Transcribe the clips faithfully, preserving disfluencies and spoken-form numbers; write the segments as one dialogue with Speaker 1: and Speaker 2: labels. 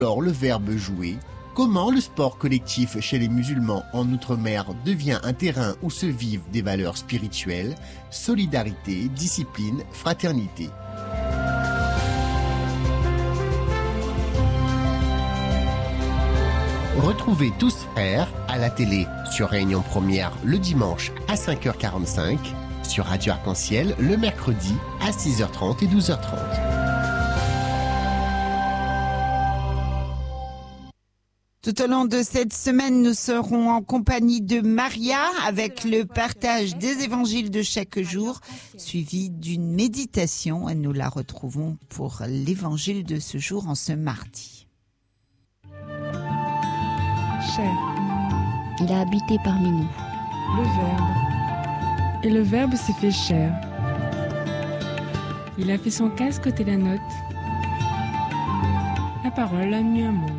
Speaker 1: Alors le verbe jouer, comment le sport collectif chez les musulmans en Outre-mer devient un terrain où se vivent des valeurs spirituelles, solidarité, discipline, fraternité. Retrouvez Tous Frères à la télé sur Réunion Première le dimanche à cinq heures quarante-cinq, sur Radio Arc-en-Ciel le mercredi à six heures trente et douze heures trente.
Speaker 2: Tout au long de cette semaine, nous serons en compagnie de Maria avec le partage des évangiles de chaque jour, suivi d'une méditation. Et nous la retrouvons pour l'évangile de ce jour en ce mardi.
Speaker 3: Chair.
Speaker 4: Il a habité parmi nous.
Speaker 3: Le Verbe. Et le Verbe s'est fait chair. Il a fait son casque côté la note. La parole a mis un mot.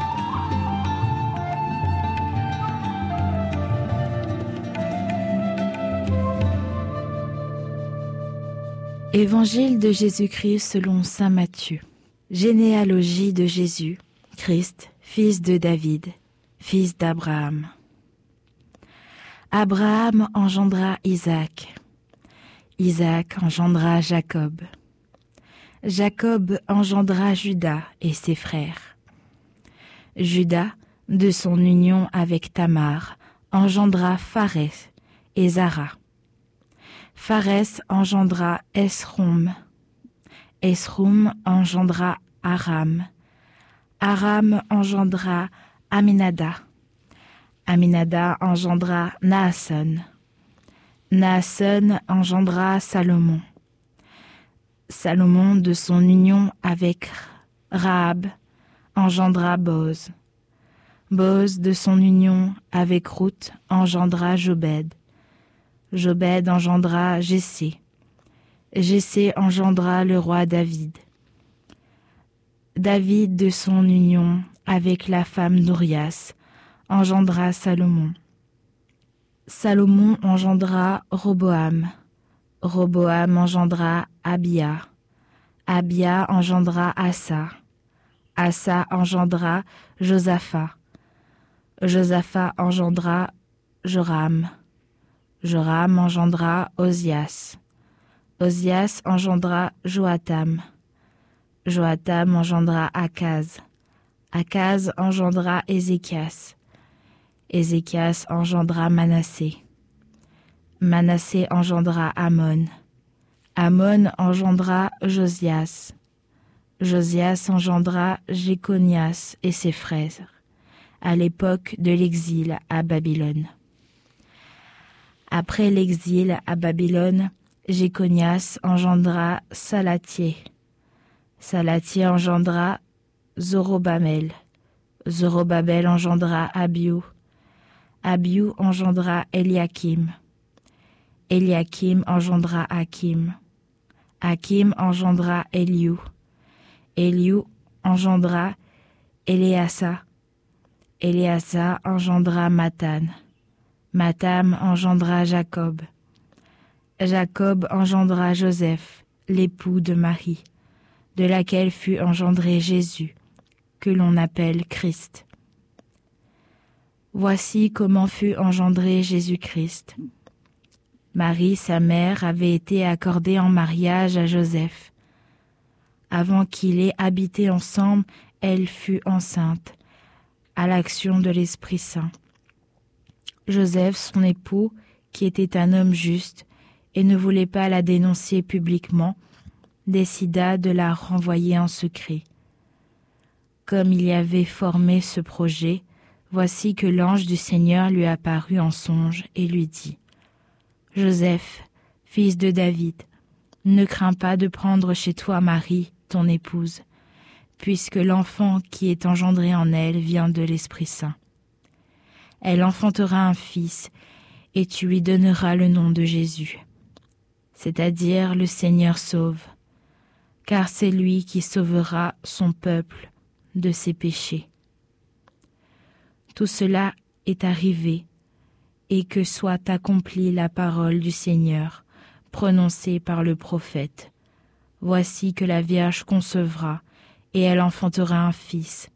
Speaker 5: Évangile de Jésus-Christ selon saint Matthieu. Généalogie de Jésus, Christ, fils de David, fils d'Abraham. Abraham engendra Isaac. Isaac engendra Jacob. Jacob engendra Juda et ses frères. Juda, de son union avec Tamar, engendra Pharès et Zara. Pharès engendra Esrom. Esrom engendra Aram. Aram engendra Aminada. Aminada engendra Naasson. Naasson engendra Salomon. Salomon, de son union avec Rahab, engendra Boz. Boz, de son union avec Ruth, engendra Jobed. Jobed engendra Jessé. Jessé engendra le roi David. David, de son union avec la femme d'Urias, engendra Salomon. Salomon engendra Roboam. Roboam engendra Abia. Abia engendra Asa. Asa engendra Josaphat. Josaphat engendra Joram. Joram engendra Osias. Osias engendra Joatam. Joatam engendra Akaz. Akaz engendra Ézéchias. Ézéchias engendra Manassé. Manassé engendra Amon. Amon engendra Josias. Josias engendra Jéconias et ses frères, à l'époque de l'exil à Babylone. Après l'exil à Babylone, Jéconias engendra Salatiel. Salatiel engendra Zorobabel. Zorobabel engendra Abiu. Abiu engendra Eliakim. Eliakim engendra Hakim. Hakim engendra Eliu. Eliu engendra Éléasa. Éléasa engendra Mathan. Mathan engendra Jacob. Jacob engendra Joseph, l'époux de Marie, de laquelle fut engendré Jésus, que l'on appelle Christ. Voici comment fut engendré Jésus-Christ. Marie, sa mère, avait été accordée en mariage à Joseph. Avant qu'il ait habité ensemble, elle fut enceinte, à l'action de l'Esprit Saint. Joseph, son époux, qui était un homme juste et ne voulait pas la dénoncer publiquement, décida de la renvoyer en secret. Comme il y avait formé ce projet, voici que l'ange du Seigneur lui apparut en songe et lui dit : « Joseph, fils de David, ne crains pas de prendre chez toi Marie, ton épouse, puisque l'enfant qui est engendré en elle vient de l'Esprit Saint. Elle enfantera un fils, et tu lui donneras le nom de Jésus, c'est-à-dire le Seigneur sauve, car c'est lui qui sauvera son peuple de ses péchés. » Tout cela est arrivé, et que soit accomplie la parole du Seigneur, prononcée par le prophète. Voici que la Vierge concevra, et elle enfantera un fils,